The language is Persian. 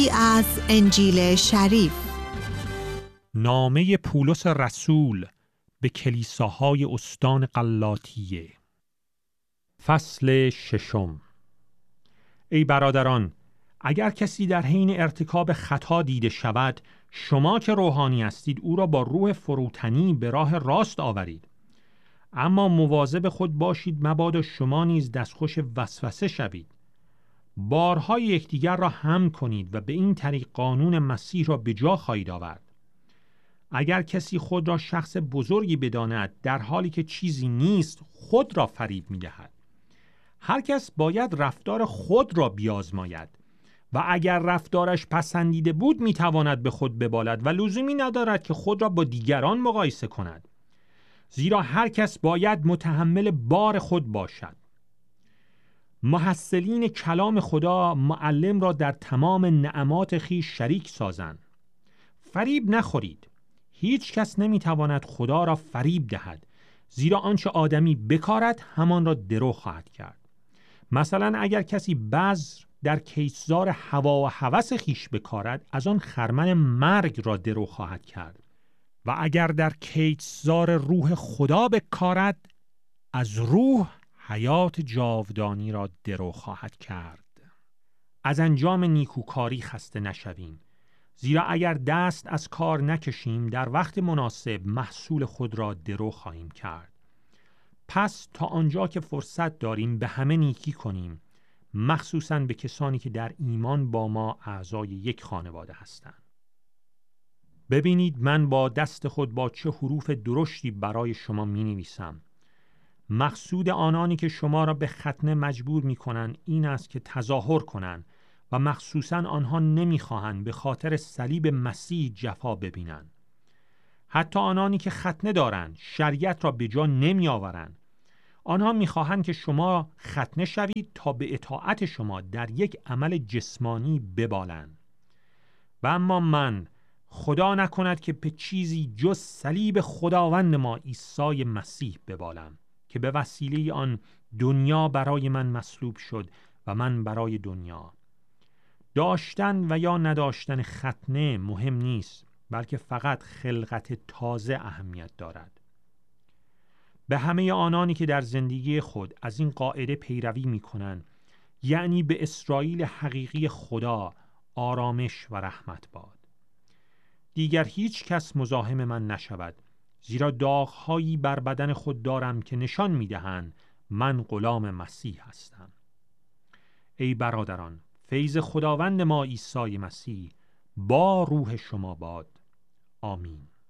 از انجیل شریف. نامه پولس رسول به کلیساهای استان غلاطیه. فصل 6. ای برادران، اگر کسی در حین ارتکاب خطا دیده شود، شما که روحانی هستید او را با روح فروتنی به راه راست آورید. اما مواظب خود باشید مبادا شما نیز دستخوش وسوسه شوید. بارهای یکدیگر را حمل کنید و به این طریق قانون مسیح را به جا خواهید آورد. اگر کسی خود را شخص بزرگی بداند در حالی که چیزی نیست، خود را فریب می‌دهد. هر کس باید رفتار خود را بیازماید و اگر رفتارش پسندیده بود میتواند به خود ببالد و لزومی ندارد که خود را با دیگران مقایسه کند، زیرا هر کس باید متحمل بار خود باشد. محصلین کلام خدا معلم را در تمام نعمات خویش شریک سازند. فریب نخورید. هیچ کس نمیتواند خدا را فریب دهد، زیرا آنچه آدمی بکارد همان را درو خواهد کرد. مثلا اگر کسی بذر در کیسزار هوا و هوس خویش بکارد، از آن خرمن مرگ را درو خواهد کرد. و اگر در کیسزار روح خدا بکارد، از روح حیات جاودانی را درو خواهد کرد. از انجام نیکوکاری خسته نشویم، زیرا اگر دست از کار نکشیم در وقت مناسب محصول خود را درو خواهیم کرد. پس تا آنجا که فرصت داریم به همه نیکی کنیم، مخصوصاً به کسانی که در ایمان با ما اعضای یک خانواده هستند. ببینید من با دست خود با چه حروف درشتی برای شما می نویسم. مقصود آنانی که شما را به ختنه مجبور می کنند این است که تظاهر کنند و مخصوصاً آنها نمی خواهند به خاطر صلیب مسیح جفا ببینند. حتی آنانی که ختنه دارند شریعت را به جا نمی آورند. آنها می خواهند که شما ختنه شوید تا به اطاعت شما در یک عمل جسمانی ببالند. و اما من، خدا نکند که به چیزی جز صلیب خداوند ما عیسی مسیح ببالم، که به وسیله آن دنیا برای من مصلوب شد و من برای دنیا. داشتن و یا نداشتن ختنه مهم نیست، بلکه فقط خلقت تازه اهمیت دارد. به همه آنانی که در زندگی خود از این قاعده پیروی می کنند، یعنی به اسرائیل حقیقی خدا، آرامش و رحمت باد. دیگر هیچ کس مزاحم من نشود، زیرا داغ‌هایی بر بدن خود دارم که نشان می‌دهند من غلام مسیح هستم. ای برادران، فیض خداوند ما عیسی مسیح با روح شما باد. آمین.